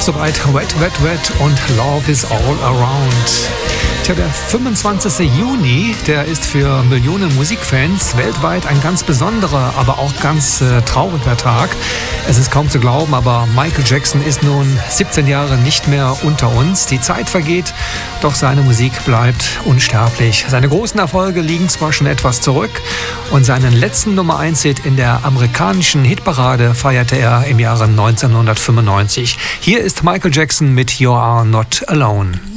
soweit Wet, Wet, Wet und Love is All Around. Tja, der 25. Juni, der ist für Millionen Musikfans weltweit ein ganz besonderer, aber auch ganz trauriger Tag. Es ist kaum zu glauben, aber Michael Jackson ist nun 17 Jahre nicht mehr unter uns. Die Zeit vergeht, doch seine Musik bleibt unsterblich. Seine großen Erfolge liegen zwar schon etwas zurück und seinen letzten Nummer 1-Hit in der amerikanischen Hitparade feierte er im Jahre 1995. Hier ist Michael Jackson mit You Are Not Alone.